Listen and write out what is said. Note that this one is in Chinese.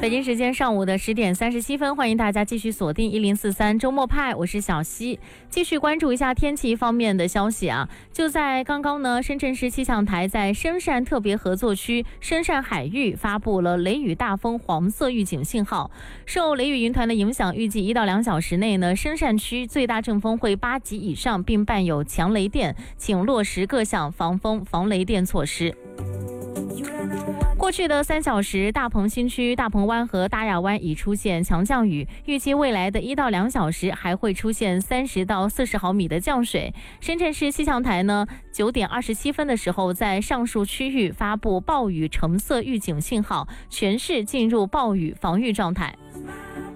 北京时间上午的10点37分，欢迎大家继续锁定1043周末派，我是小溪。继续关注一下天气方面的消息啊。就在刚刚呢，深圳市气象台在深汕特别合作区深汕海域发布了雷雨大风黄色预警信号。受雷雨云团的影响，预计1到2小时内呢，深汕区最大阵风会8级以上，并伴有强雷电，请落实各项防风防雷电措施。过去的3小时，大鹏新区、大鹏湾和大亚湾已出现强降雨，预计未来的1到2小时还会出现30到40毫米的降水。深圳市气象台呢，9点27分的时候，在上述区域发布暴雨橙色预警信号，全市进入暴雨防御状态。